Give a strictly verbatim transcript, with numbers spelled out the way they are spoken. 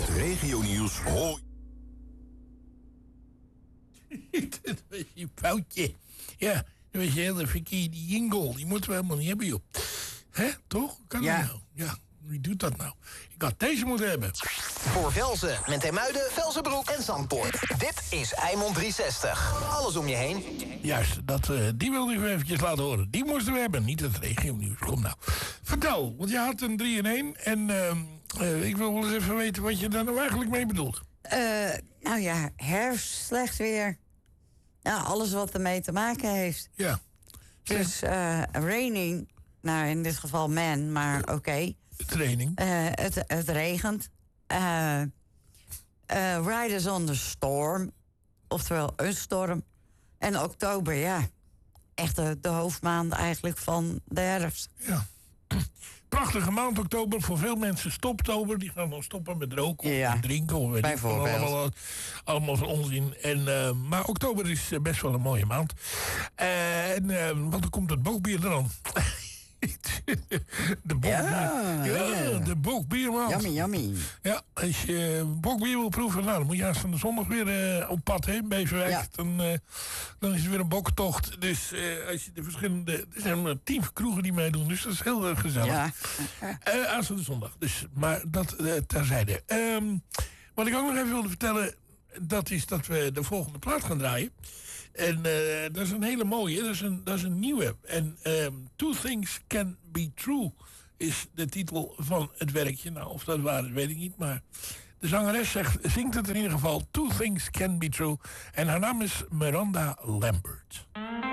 Het regionieuws hoor. Dat was een foutje. Ja, dat was een hele verkeerde jingle. Die moeten we helemaal niet hebben, joh. Hè, toch? Kan ja. dat nou? Ja, wie doet dat nou? Ik had deze moeten hebben. Voor Velzen, Menthemuiden, Velzenbroek en Zandpoort. Dit is Eimond driehonderdzestig. Alles om je heen. Juist, dat, uh, die wilde ik u eventjes laten horen. Die moesten we hebben, niet het regionieuws. Kom nou. Vertel, want je had een drie in één. En uh, uh, ik wil wel eens even weten wat je daar nou eigenlijk mee bedoelt. Uh, nou ja, herfst, slecht weer. Ja, alles wat ermee te maken heeft. Ja. Dus uh, raining, nou in dit geval man, maar oké. Okay. Training. Uh, het, het regent. Uh, uh, Riders on the Storm. Oftewel een storm. En oktober, ja. Echt de, de hoofdmaand eigenlijk van de herfst. Ja. Prachtige maand oktober. Voor veel mensen stoptober. Die gaan dan stoppen met roken of ja. met drinken. Of weet Bijvoorbeeld. Allemaal, allemaal van onzin. En, uh, maar oktober is best wel een mooie maand. Uh, en, uh, want dan komt het boogbier eraan. De bokbier. Ja, ja, de bokbiermaand. Yummy, yummy. Ja, als je bokbier wil proeven, nou, dan moet je haast van de zondag weer uh, op pad heen, Beverwijk. Ja. Dan, uh, dan is het weer een boktocht. Dus uh, als je de verschillende... Er zijn maar tien kroegen die meedoen, dus dat is heel uh, gezellig. Ja. Uh, aanstaande zondag. Dus, maar dat uh, terzijde. Um, wat ik ook nog even wilde vertellen, dat is dat we de volgende plaat gaan draaien. En uh, dat is een hele mooie, dat is een, dat is een nieuwe. En um, Two Things Can Be True is de titel van het werkje. Nou, of dat waar is, weet ik niet. Maar de zangeres zegt, zingt het in ieder geval. Two Things Can Be True. En haar naam is Miranda Lambert.